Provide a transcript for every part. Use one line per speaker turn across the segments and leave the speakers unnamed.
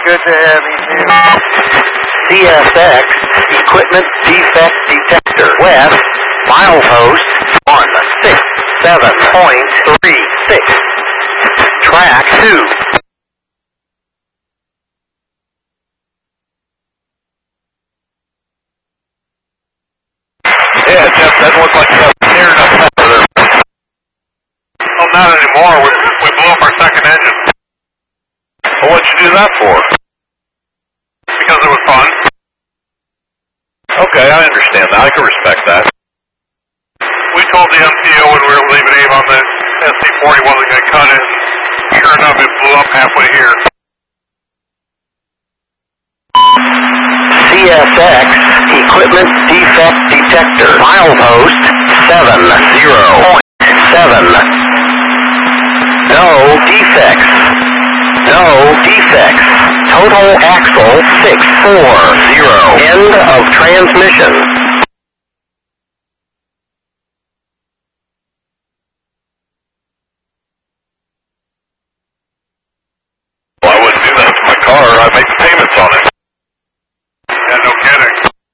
good to have you too.
CSX, equipment defect detector, west, milepost 167.36, track 2.
Yeah, Jeff, doesn't look like you have near enough power there. Well, not anymore. We blew up our second engine. Well, what'd you do that for? Because it was fun. Okay, I understand that. I can respect that. We told the MTO when we were leaving Abe on the SC-40 wasn't going to cut it. Sure enough, it blew up halfway here.
CSX, equipment defect detector, milepost 70.7. No defects. No defects. Total axle 640. End of transmission.
Well, I wouldn't do that to my car. I make payments on it. Yeah, no kidding.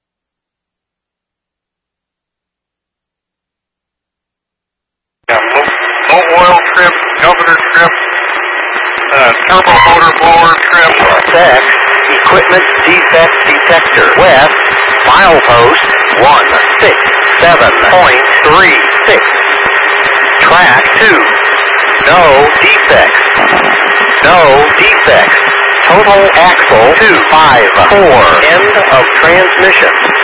Yeah, low oil trip, governor trip, turbo motor blower trip.
CSX, equipment defect detector, west, milepost 167.36, track 2. No defects. No defects. Total axle 254. End of transmission.